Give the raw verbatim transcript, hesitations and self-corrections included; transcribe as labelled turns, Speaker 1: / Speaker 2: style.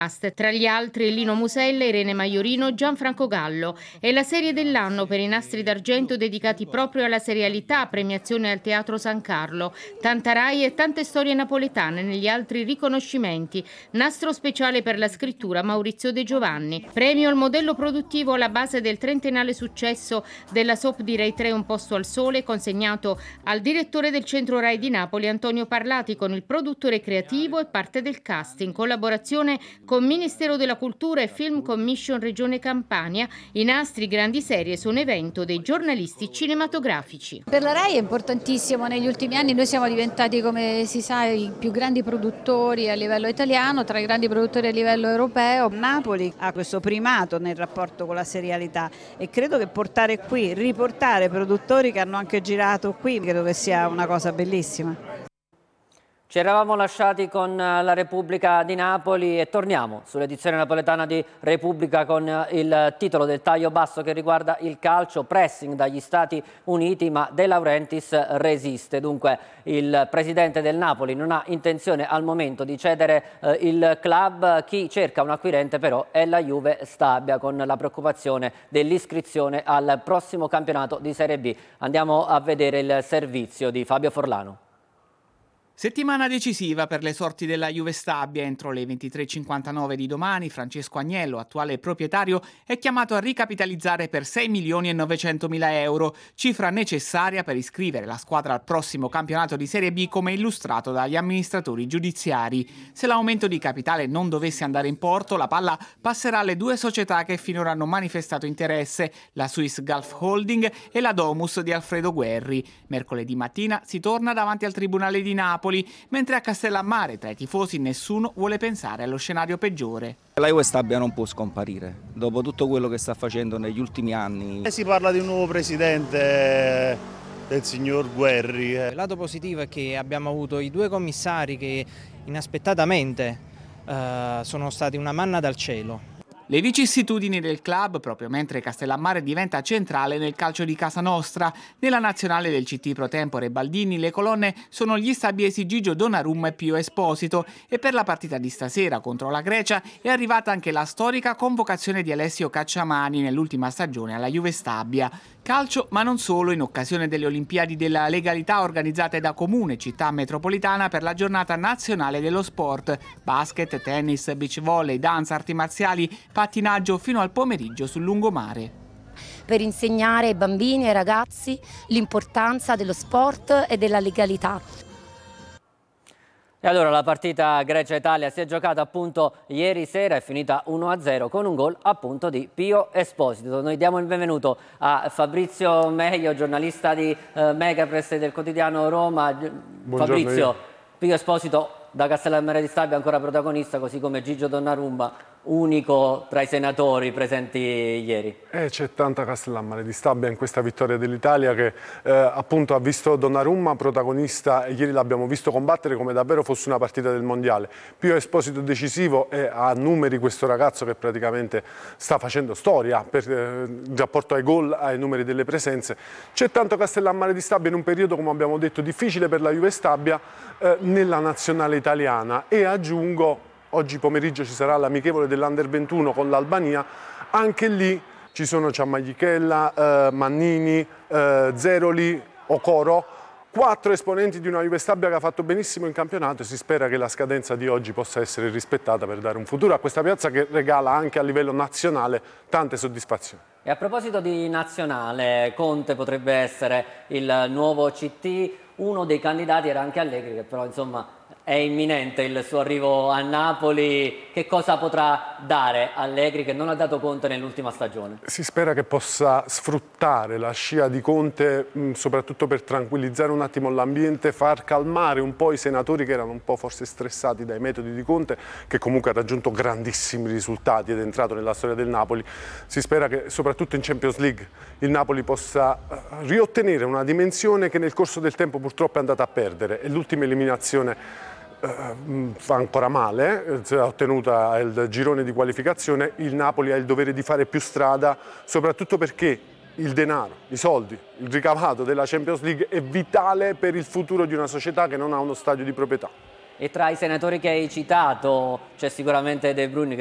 Speaker 1: Tra gli altri Lino Musella, Irene Maiorino, Gianfranco Gallo. È la serie dell'anno per i nastri d'argento dedicati proprio alla serialità, premiazione al Teatro San Carlo. Tanta Rai e tante storie napoletane negli altri riconoscimenti. Nastro speciale per la scrittura Maurizio De Giovanni. Premio al modello produttivo alla base del trentennale successo della soap di Rai tre Un posto al sole, consegnato al direttore del Centro Rai di Napoli Antonio Parlati con il produttore creativo e parte del cast, in collaborazione con Ministero della Cultura e Film Commission Regione Campania. I nastri grandi serie sono evento dei giornalisti cinematografici.
Speaker 2: Per la Rai è importantissimo, negli ultimi anni noi siamo diventati, come si sa, i più grandi produttori a livello italiano, tra i grandi produttori a livello europeo.
Speaker 3: Napoli ha questo primato nel rapporto con la serialità e credo che portare qui, riportare produttori che hanno anche girato qui, credo che sia una cosa bellissima.
Speaker 4: Ci eravamo lasciati con la Repubblica di Napoli e torniamo sull'edizione napoletana di Repubblica con il titolo del taglio basso che riguarda il calcio, pressing dagli Stati Uniti, ma De Laurentiis resiste. Dunque il presidente del Napoli non ha intenzione al momento di cedere eh, il club. Chi cerca un acquirente però è la Juve Stabia, con la preoccupazione dell'iscrizione al prossimo campionato di Serie B. Andiamo a vedere il servizio di Fabio Forlano.
Speaker 5: Settimana decisiva per le sorti della Juve Stabia. Entro le ventitré e cinquantanove di domani Francesco Agnello, attuale proprietario, è chiamato a ricapitalizzare per sei milioni e novecentomila euro, cifra necessaria per iscrivere la squadra al prossimo campionato di Serie B come illustrato dagli amministratori giudiziari. Se l'aumento di capitale non dovesse andare in porto, la palla passerà alle due società che finora hanno manifestato interesse, la Swiss Gulf Holding e la Domus di Alfredo Guerri. Mercoledì mattina si torna davanti al Tribunale di Napoli, mentre a Castellammare tra i tifosi nessuno vuole pensare allo scenario peggiore.
Speaker 6: La Juve Stabia non può scomparire, dopo tutto quello che sta facendo negli ultimi anni.
Speaker 7: Si parla di un nuovo presidente, del signor Guerri.
Speaker 8: Il lato positivo è che abbiamo avuto i due commissari che inaspettatamente eh, sono stati una manna dal cielo.
Speaker 5: Le vicissitudini del club, proprio mentre Castellammare diventa centrale nel calcio di casa nostra. Nella nazionale del C T pro tempore Baldini le colonne sono gli stabiesi Gigio Donnarumma e Pio Esposito, e per la partita di stasera contro la Grecia è arrivata anche la storica convocazione di Alessio Cacciamani nell'ultima stagione alla Juve Stabia. Calcio, ma non solo, in occasione delle Olimpiadi della legalità organizzate da Comune Città Metropolitana per la giornata nazionale dello sport. Basket, tennis, beach volley, danza, arti marziali, pattinaggio fino al pomeriggio sul lungomare.
Speaker 9: Per insegnare ai bambini e ai ragazzi l'importanza dello sport e della legalità.
Speaker 4: E allora la partita Grecia-Italia si è giocata appunto ieri sera, è finita uno a zero con un gol appunto di Pio Esposito. Noi diamo il benvenuto a Fabrizio Meglio, giornalista di eh, Megapress del quotidiano Roma. Buongiorno. Fabrizio, Pio Esposito da Castellammare di Stabia ancora protagonista, così come Gigio Donnarumma, unico tra i senatori presenti ieri.
Speaker 10: Eh, c'è tanta Castellammare di Stabia in questa vittoria dell'Italia che eh, appunto ha visto Donnarumma protagonista, e ieri l'abbiamo visto combattere come davvero fosse una partita del mondiale. Pio Esposito decisivo, e ha numeri questo ragazzo che praticamente sta facendo storia per, eh, in rapporto ai gol, ai numeri delle presenze. C'è tanto Castellammare di Stabia in un periodo, come abbiamo detto, difficile per la Juve Stabia eh, nella nazionale italiana, e aggiungo, oggi pomeriggio ci sarà l'amichevole dell'Under ventuno con l'Albania, anche lì ci sono Ciammaglichella, eh, Mannini, eh, Zeroli, Okoro, quattro esponenti di una Juve Stabia che ha fatto benissimo in campionato, e si spera che la scadenza di oggi possa essere rispettata per dare un futuro a questa piazza che regala anche a livello nazionale tante soddisfazioni.
Speaker 4: E a proposito di nazionale, Conte potrebbe essere il nuovo C T, uno dei candidati era anche Allegri, che però insomma è imminente il suo arrivo a Napoli. Che cosa potrà dare Allegri che non ha dato Conte nell'ultima stagione?
Speaker 10: Si spera che possa sfruttare la scia di Conte mh, soprattutto per tranquillizzare un attimo l'ambiente, far calmare un po' i senatori che erano un po' forse stressati dai metodi di Conte, che comunque ha raggiunto grandissimi risultati ed è entrato nella storia del Napoli. Si spera che soprattutto in Champions League il Napoli possa uh, riottenere una dimensione che nel corso del tempo purtroppo è andata a perdere, e l'ultima eliminazione Uh, fa ancora male, eh, ottenuta il girone di qualificazione. Il Napoli ha il dovere di fare più strada, soprattutto perché il denaro, i soldi, il ricavato della Champions League è vitale per il futuro di una società che non ha uno stadio di proprietà.
Speaker 4: E tra i senatori che hai citato c'è sicuramente De Bruyne,